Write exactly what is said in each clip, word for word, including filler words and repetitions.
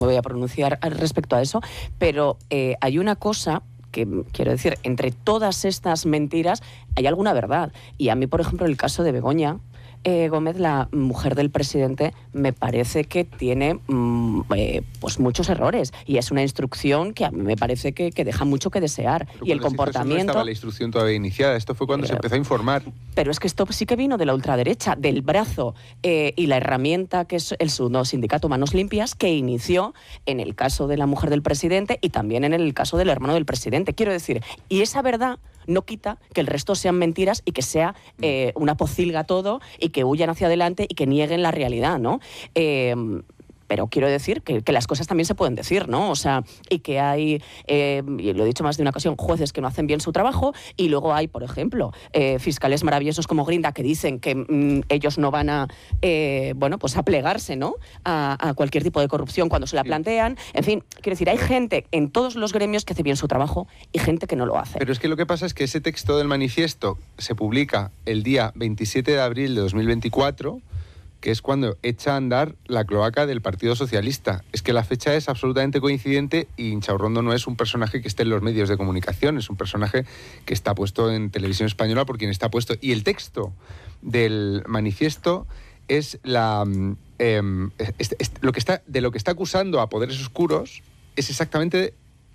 me voy a pronunciar al respecto a eso, pero eh, hay una cosa que, quiero decir, entre todas estas mentiras hay alguna verdad. Y a mí, por ejemplo, el caso de Begoña Eh, Gómez, la mujer del presidente, me parece que tiene mmm, eh, pues muchos errores, y es una instrucción que a mí me parece que, que deja mucho que desear. Pero y el comportamiento... No estaba la instrucción todavía iniciada, esto fue cuando pero, se empezó a informar. Pero es que esto sí que vino de la ultraderecha, del brazo eh, y la herramienta que es el no, sindicato Manos Limpias, que inició en el caso de la mujer del presidente y también en el caso del hermano del presidente. Quiero decir, y esa verdad no quita que el resto sean mentiras y que sea eh, una pocilga todo y que huyan hacia adelante y que nieguen la realidad, ¿no? Eh, pero quiero decir que, que las cosas también se pueden decir, ¿no? O sea, y que hay, eh, y lo he dicho más de una ocasión, jueces que no hacen bien su trabajo, y luego hay, por ejemplo, eh, fiscales maravillosos como Grinda que dicen que mmm, ellos no van a, eh, bueno, pues a plegarse, ¿no? A, a cualquier tipo de corrupción cuando se la plantean. En fin, quiero decir, hay gente en todos los gremios que hace bien su trabajo y gente que no lo hace. Pero es que lo que pasa es que ese texto del manifiesto se publica el día veintisiete de abril de dos mil veinticuatro, que es cuando echa a andar la cloaca del Partido Socialista. Es que la fecha es absolutamente coincidente y Inchaurrondo no es un personaje que esté en los medios de comunicación, es un personaje que está puesto en Televisión Española por quien está puesto. Y el texto del manifiesto es la eh, es, es, lo que está de lo que está acusando a poderes oscuros es exactamente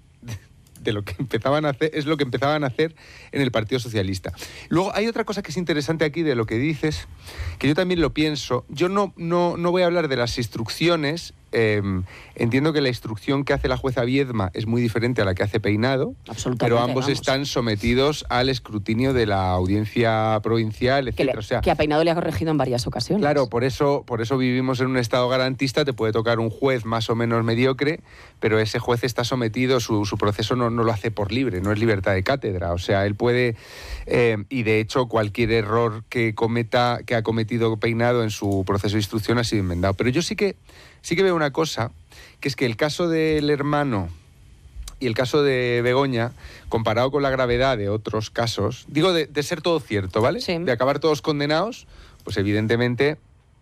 de lo que empezaban a hacer, es lo que empezaban a hacer en el Partido Socialista. Luego hay otra cosa que es interesante aquí de lo que dices, que yo también lo pienso. Yo no, no, no voy a hablar de las instrucciones. Eh, entiendo que la instrucción que hace la jueza Viedma es muy diferente a la que hace Peinado, pero ambos vamos. están sometidos al escrutinio de la audiencia provincial, etcétera. Que, le, o sea, que a Peinado le ha corregido en varias ocasiones. Claro, por eso, por eso vivimos en un estado garantista. Te puede tocar un juez más o menos mediocre, pero ese juez está sometido, su, su proceso no, no lo hace por libre, no es libertad de cátedra. O sea, él puede, eh, y de hecho cualquier error que cometa, que ha cometido Peinado en su proceso de instrucción ha sido enmendado. Pero yo sí que Sí que veo una cosa, que es que el caso del hermano y el caso de Begoña, comparado con la gravedad de otros casos, digo de, de ser todo cierto, ¿vale? Sí. De acabar todos condenados, pues evidentemente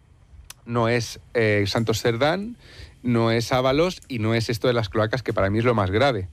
no es eh, Santos Cerdán, no es Ábalos y no es esto de las cloacas, que para mí es lo más grave.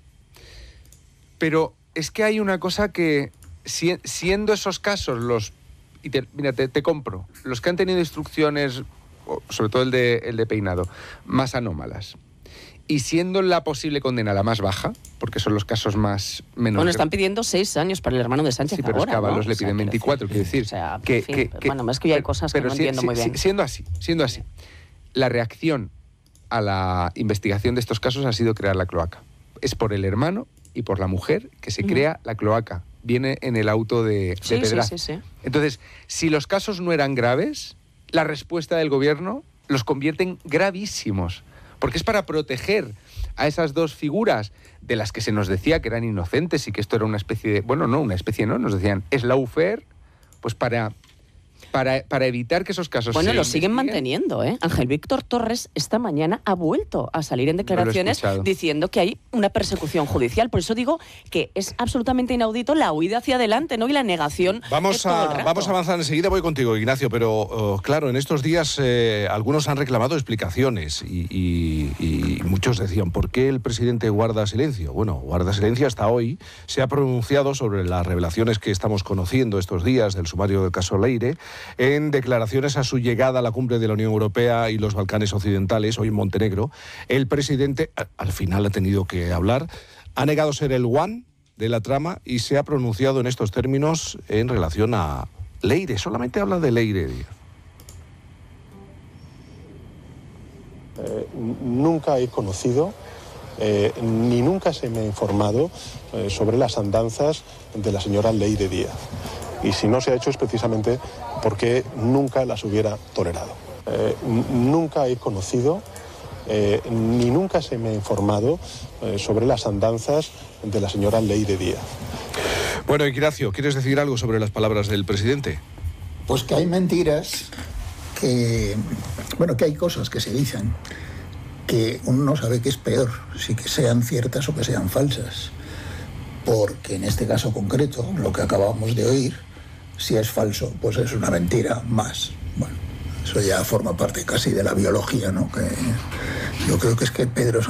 Pero es que hay una cosa que, si, siendo esos casos los... Y te, mira, te, te compro, los que han tenido instrucciones, sobre todo el de, el de Peinado, más anómalas, y siendo la posible condena la más baja, porque son los casos más menos... Bueno, están pidiendo seis años para el hermano de Sánchez. Sí, pero ahora, es que a Ábalos ¿no? le piden veinticuatro, quiero decir. O sea, que, en fin, que, que, bueno, es que ya hay cosas que no si, entiendo si, muy bien. Siendo así, siendo así, la reacción a la investigación de estos casos ha sido crear la cloaca. Es por el hermano y por la mujer que se uh-huh. crea la cloaca. Viene en el auto de, sí, de Pedraza. Sí, sí, sí. Entonces, si los casos no eran graves, la respuesta del gobierno los convierte en gravísimos. Porque es para proteger a esas dos figuras de las que se nos decía que eran inocentes y que esto era una especie de... Bueno, no, una especie no, nos decían, es lawfare, pues para... Para, para evitar que esos casos bueno, se lo siguen investiguen. manteniendo, ¿eh? Ángel Víctor Torres esta mañana ha vuelto a salir en declaraciones no diciendo que hay una persecución judicial. Por eso digo que es absolutamente inaudito la huida hacia adelante, ¿no? Y la negación. Vamos, a, vamos a avanzar enseguida, voy contigo, Ignacio, pero uh, claro, en estos días eh, algunos han reclamado explicaciones y, y, y muchos decían, ¿por qué el presidente guarda silencio? Bueno, guarda silencio hasta hoy, se ha pronunciado sobre las revelaciones que estamos conociendo estos días del sumario del caso Leire, en declaraciones a su llegada a la cumbre de la Unión Europea y los Balcanes Occidentales, hoy en Montenegro. El presidente, al final ha tenido que hablar, ha negado ser el one de la trama y se ha pronunciado en estos términos en relación a Leire. Solamente habla de Leire. Eh, nunca he conocido, eh, ni nunca se me ha informado eh, sobre las andanzas de la señora Leire Díaz. Y si no se ha hecho es precisamente porque nunca las hubiera tolerado. Eh, nunca he conocido, eh, ni nunca se me ha informado eh, sobre las andanzas de la señora Leire Díaz. Bueno, Ignacio, ¿quieres decir algo sobre las palabras del presidente? Pues que hay mentiras, que, bueno, que hay cosas que se dicen que uno no sabe qué es peor, si que sean ciertas o que sean falsas. Porque en este caso concreto, lo que acabamos de oír, si es falso, pues es una mentira más. Bueno, eso ya forma parte casi de la biología, ¿no? Que Yo creo que es que Pedro